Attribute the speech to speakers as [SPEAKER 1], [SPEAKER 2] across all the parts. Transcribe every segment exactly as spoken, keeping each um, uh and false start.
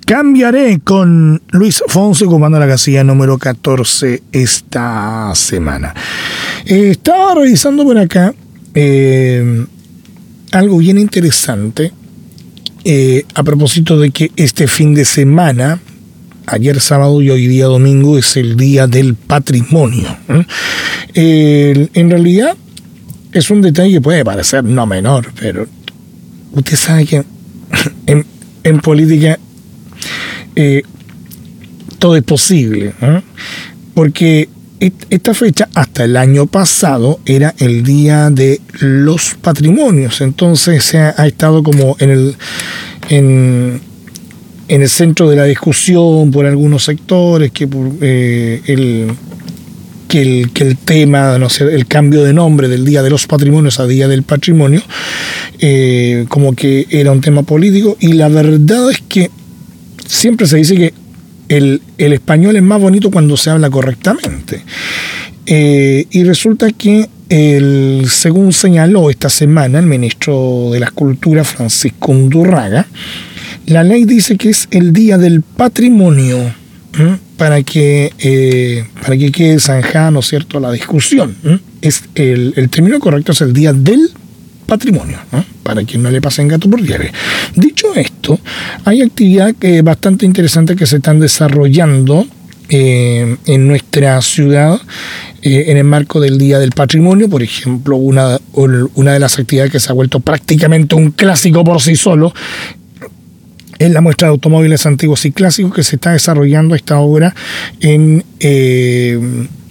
[SPEAKER 1] Cambiaré con Luis Fonsi ocupando la casilla número catorce esta semana. Eh, estaba revisando por acá eh, algo bien interesante eh, a propósito de que este fin de semana, ayer sábado y hoy día domingo, es el Día del Patrimonio. ¿eh? Eh, en realidad es un detalle que puede parecer no menor, pero usted sabe que en, en política eh, todo es posible, ¿eh? Porque esta fecha hasta el año pasado era el Día de los Patrimonios, entonces se ha, ha estado como en el en, en el centro de la discusión por algunos sectores que por, eh, el que el, que el tema, no sé, el cambio de nombre del Día de los Patrimonios a Día del Patrimonio, eh, como que era un tema político, y la verdad es que siempre se dice que el, el español es más bonito cuando se habla correctamente. Eh, y resulta que, el, según señaló esta semana el ministro de las Culturas, Francisco Undurraga, la ley dice que es el Día del Patrimonio, ¿eh? para que eh, para que quede zanjada, ¿no es cierto?, la discusión. ¿eh? Es el, el término correcto es el Día del Patrimonio, ¿eh? para que no le pasen gato por liebre. Dicho esto, hay actividades eh, bastante interesantes que se están desarrollando eh, en nuestra ciudad eh, en el marco del Día del Patrimonio. Por ejemplo, una, una de las actividades que se ha vuelto prácticamente un clásico por sí solo es la muestra de automóviles antiguos y clásicos que se está desarrollando a esta hora en, eh,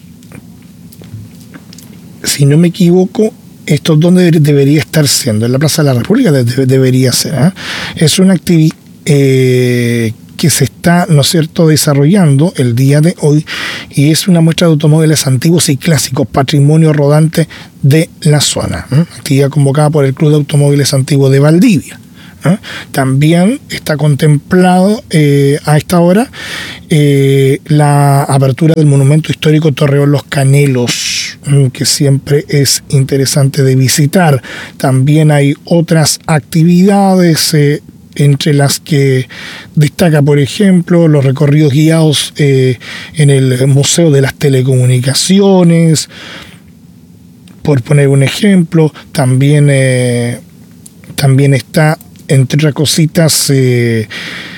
[SPEAKER 1] si no me equivoco, esto es donde debería estar siendo, en la Plaza de la República debe, debería ser. ¿eh? Es una actividad eh, que se está, ¿no es cierto?, desarrollando el día de hoy, y es una muestra de automóviles antiguos y clásicos, patrimonio rodante de la zona. ¿eh? Actividad convocada por el Club de Automóviles Antiguos de Valdivia. ¿Eh? También está contemplado eh, a esta hora eh, la apertura del monumento histórico Torreón Los Canelos, que siempre es interesante de visitar. También hay otras actividades, eh, entre las que destaca, por ejemplo, los recorridos guiados eh, en el Museo de las Telecomunicaciones, por poner un ejemplo. También, eh, también está, entre otras cositas, eh,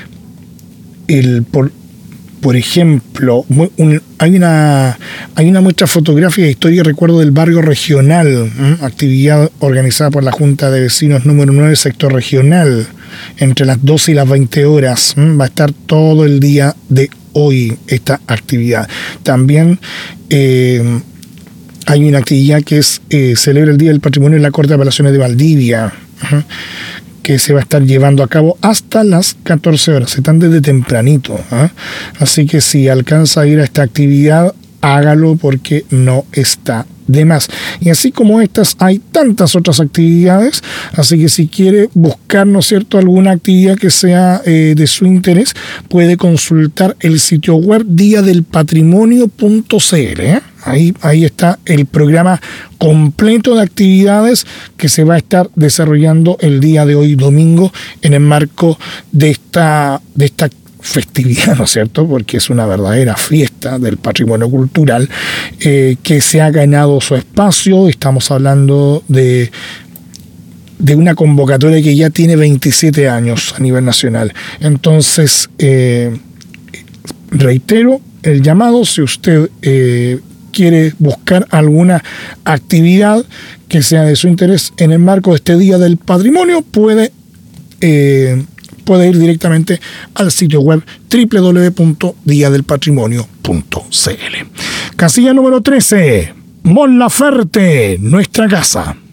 [SPEAKER 1] el por, por ejemplo, un, hay una hay una muestra fotográfica de historia y recuerdo del barrio regional, ¿eh? actividad organizada por la Junta de Vecinos número nueve, sector regional, entre las doce y las veinte horas. ¿eh? Va a estar todo el día de hoy esta actividad. También eh, hay una actividad que es eh, celebra el Día del Patrimonio en la Corte de Apelaciones de Valdivia, ¿eh? que se va a estar llevando a cabo hasta las catorce horas. Se están desde tempranito. ¿eh? Así que si alcanza a ir a esta actividad, hágalo porque no está de más. Y así como estas, hay tantas otras actividades. Así que si quiere buscar, ¿no es cierto?, alguna actividad que sea eh, de su interés, puede consultar el sitio web dia del patrimonio punto c l. ¿eh? Ahí, ahí está el programa completo de actividades que se va a estar desarrollando el día de hoy, domingo, en el marco de esta, de esta festividad, ¿no es cierto?, porque es una verdadera fiesta del patrimonio cultural eh, que se ha ganado su espacio. Estamos hablando de de una convocatoria que ya tiene veintisiete años a nivel nacional. Entonces, eh, reitero el llamado, si usted eh, quiere buscar alguna actividad que sea de su interés en el marco de este Día del Patrimonio, puede, eh, puede ir directamente al sitio web doble u doble u doble u punto dia del patrimonio punto c l. Casilla número trece, Mon Laferte, nuestra casa.